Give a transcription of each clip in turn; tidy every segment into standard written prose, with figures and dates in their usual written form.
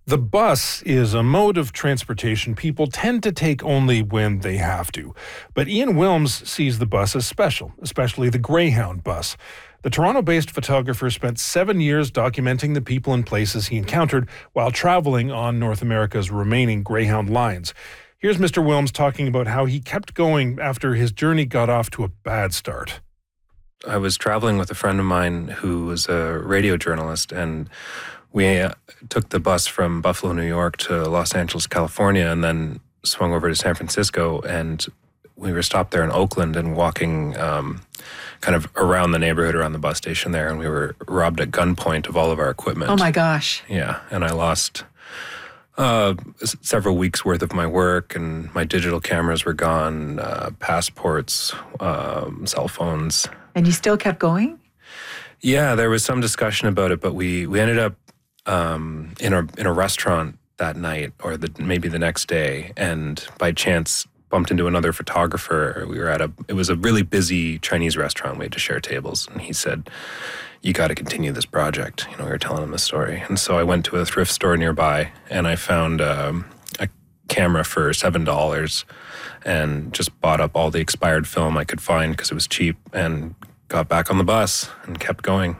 The bus is a mode of transportation people tend to take only when they have to. But Ian Wilms sees the bus as special, especially the Greyhound bus. The Toronto-based photographer spent 7 years documenting the people and places he encountered while traveling on North America's remaining Greyhound lines. Here's Mr. Wilms talking about how he kept going after his journey got off to a bad start. I was traveling with a friend of mine who was a radio journalist, and we took the bus from Buffalo, New York to Los Angeles, California, and then swung over to San Francisco. And we were stopped there in Oakland and walking kind of around the neighborhood around the bus station there, and we were robbed at gunpoint of all of our equipment. Oh my gosh. Yeah, and I lost several weeks worth of my work, and my digital cameras were gone, passports, cell phones. And you still kept going? Yeah, there was some discussion about it, but we ended up in a restaurant that night, or maybe the next day, and by chance bumped into another photographer. It was a really busy Chinese restaurant. We had to share tables, and he said, "You got to continue this project." We were telling him the story, and so I went to a thrift store nearby, and I found a camera for $7, and just bought up all the expired film I could find because it was cheap, and got back on the bus and kept going.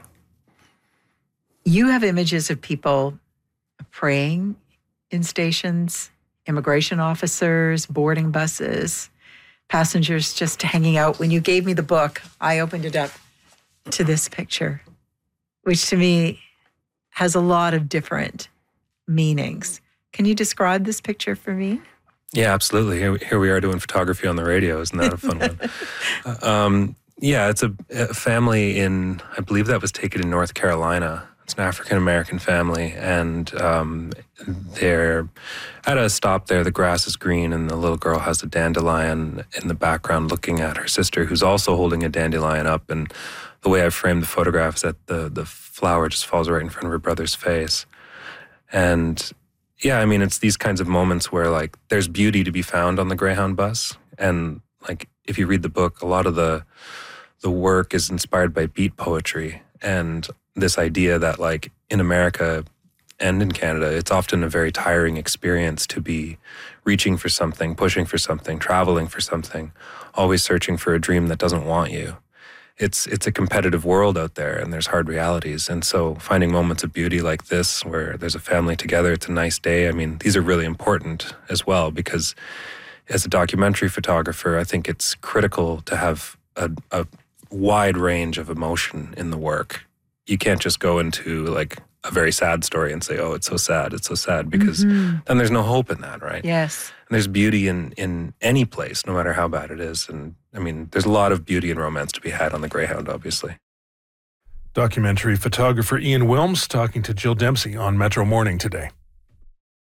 You have images of people praying in stations, immigration officers, boarding buses, passengers just hanging out. When you gave me the book, I opened it up to this picture, which to me has a lot of different meanings. Can you describe this picture for me? Yeah, absolutely. Here we are doing photography on the radio. Isn't that a fun one? Yeah, it's a family I believe that was taken in North Carolina. It's an African-American family, and they're at a stop there. The grass is green, and the little girl has a dandelion in the background looking at her sister, who's also holding a dandelion up. And the way I framed the photograph is that the flower just falls right in front of her brother's face. And yeah, I mean, it's these kinds of moments where, like, there's beauty to be found on the Greyhound bus. And, like, if you read the book, a lot of the work is inspired by beat poetry, and this idea that, like, in America and in Canada, it's often a very tiring experience to be reaching for something, pushing for something, traveling for something, always searching for a dream that doesn't want you. It's a competitive world out there, and there's hard realities. And so finding moments of beauty like this, where there's a family together, it's a nice day. I mean, these are really important as well, because as a documentary photographer, I think it's critical to have a wide range of emotion in the work. You can't just go into, like, a very sad story and say, "Oh, it's so sad," because then there's no hope in that, right? Yes. And there's beauty in any place, no matter how bad it is. And I mean, there's a lot of beauty and romance to be had on the Greyhound, obviously. Documentary photographer Ian Wilms talking to Jill Dempsey on Metro Morning today.